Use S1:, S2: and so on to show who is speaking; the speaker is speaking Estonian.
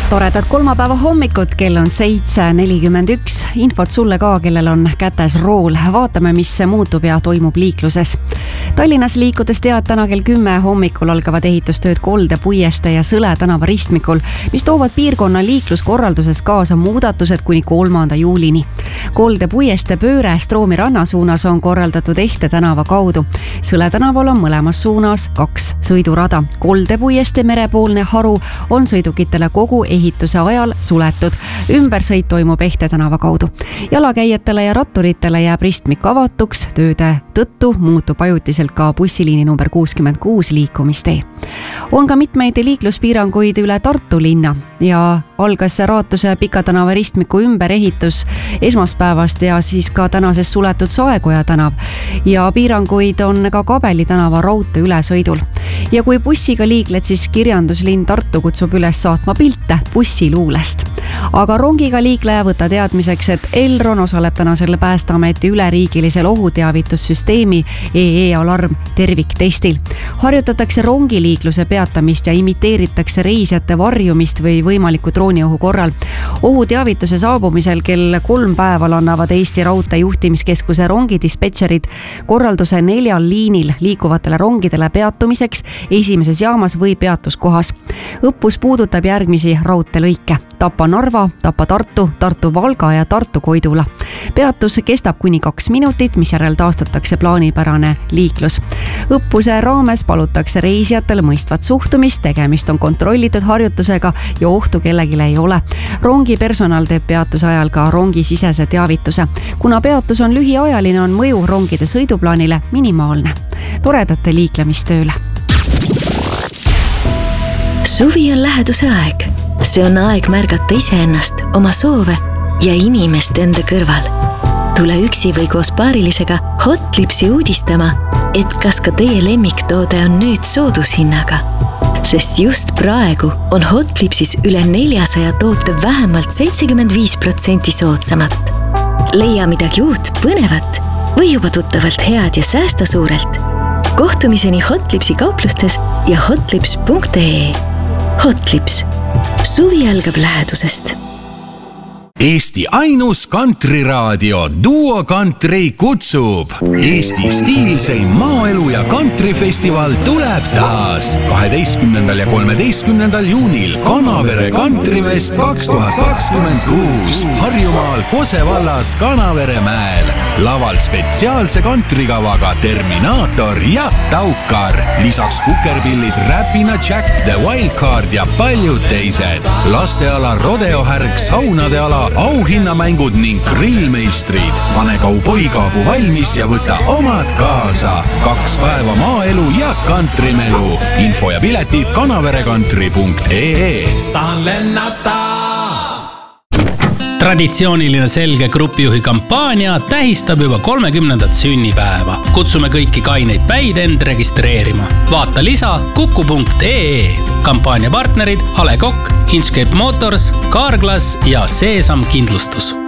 S1: Toredad kolmapäeva hommikut, kell on 7:41. Infot sulle ka, kellel on kätes rool. Vaatame, mis muutub ja toimub liikluses. Tallinnas liikudes tead, täna kell 10 hommikul algavad ehitustööd Kolde, Puieste ja Sõle tänava ristmikul, mis toovad piirkonna liikluskorralduses kaasa muudatused kuni 3. juulini. Kolde, Puieste pööre Stroomi ranna suunas on korraldatud Ehte tänava kaudu. Sõle tänaval on mõlemas suunas 2 sõidurada. Kolde, Puieste merepoolne haru on sõidukitele kogu ehituse ajal suletud. Ümbersõit toimub Ehte tänava kaudu. Jalakäijatele ja ratturitele jääb ristmik avatuks. Tööde tõttu muutub ajutiselt ka bussiliini number 66 liikumistee. On ka mitmeid liikluspiiranguid üle Tartu linna ja algas Raatuse Pika tänava ristmiku ümberehitus esmaspäevast ja siis ka tänases suletud Saekoja tänav. Ja piiranguid on ka Kabeli tänava raudtee ülesõidul. Ja kui bussiga liikled, siis kirjanduslinn Tartu kutsub üles saatma pilte bussiluulest. Aga rongiga liikleja võtta teadmiseks, et Elron osaleb tänasel Päästeameti üleriigilisel ohuteavitussüsteemi EE-alarm terviktestil. Harjutatakse rongiliikluse peatamist ja imiteeritakse reisijate varjumist või võimaliku drooniohu korral. Ohuteavituse saabumisel kell 3 päeval annavad Eesti Raudtee juhtimiskeskuse rongidispetšerid korralduse 4 liinil liikuvatele rongidele peatumiseks esimeses jaamas või peatuskohas. Õppus puudutab järgmisi raudteelõike: Tapa-Narva, Tapa-Tartu, Tartu-Valga ja Tartu-Koidula. Peatus kestab kuni 2 minutit, misjärel taastatakse plaanipärane liiklus. Õppuse raames palutakse reisijatel mõistvat suhtumist, tegemist on kontrollitud harjutusega ja ohtu kellegile ei ole. Rongi personal teeb peatuse ajal ka rongisisese teavituse. Kuna peatus on lühiajaline, on mõju rongide sõiduplaanile minimaalne. Toredate liiklemistööle.
S2: Suvi on läheduse aeg. See on aeg märgata iseennast, oma soove ja inimest enda kõrval. Tule üksi või koos paarilisega Hotlipsi uudistama, et kas ka teie lemmiktoode on nüüd soodushinnaga. Sest just praegu on Hotlipsis üle 400 toote vähemalt 75% soodsamat. Leia midagi uut, põnevat või juba tuttavalt head ja säästa suurelt. Kohtumiseni Hotlipsi kauplustes ja hotlips.ee. Hotlips. Suvi algab lähedusest.
S3: Eesti ainus kantriraadio Duo Country kutsub. Eesti stiilseim maaelu ja kantrifestival tuleb taas 12. ja 13. juunil Kanavere Kantrifest 2026 Harjumaal Kose vallas Kanaveremäel. Laval spetsiaalse kantrikavaga Terminaator ja Taukar. Lisaks kukerpillid Räpina Jack, The Wildcard ja paljud teised. Lasteala rodeohärg, saunade ala, auhinnamängud ning grillmeistrid. Pane kauboikaabu valmis ja võta omad kaasa. 2 päeva maaelu ja kantrimelu. Info ja piletid kanaverekantri.ee.
S4: Tahan lennata!
S5: Traditsiooniline Selge grupijuhi kampaania tähistab juba 30. sünnipäeva. Kutsume kõiki kaineid päid end registreerima. Vaata lisa kuku.ee. Kampaania partnerid Ale Kokk, Inscape Motors, Carglass ja Seesam kindlustus.